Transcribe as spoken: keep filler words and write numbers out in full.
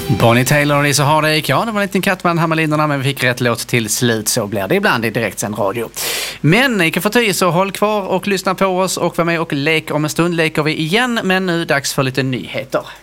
Bonnie Taylor och Lisa Hardek. Ja, det var en liten katt bland Hammarlinderna, men vi fick rätt låt till slut. Så blir det ibland i direktsänd radio. Men icke förty, så håll kvar och lyssna på oss och var med och lek. Om en stund leker vi igen, men nu dags för lite nyheter.